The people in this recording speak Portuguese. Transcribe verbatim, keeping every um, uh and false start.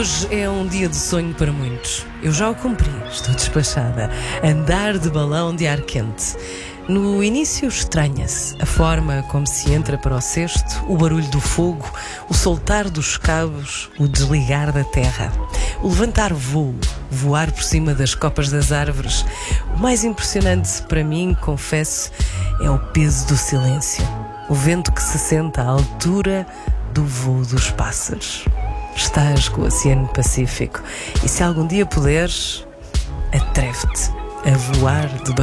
Hoje é um dia de sonho para muitos. Eu já o cumpri, estou despachada. Andar de balão de ar quente. No início estranha-se a forma como se entra para o cesto, o barulho do fogo, o soltar dos cabos, o desligar da terra. O levantar voo, voar por cima das copas das árvores. O mais impressionante para mim, confesso, é o peso do silêncio. O vento que se senta à altura do voo dos pássaros. Estás com o Oceano Pacífico e se algum dia puderes, atreve-te a voar de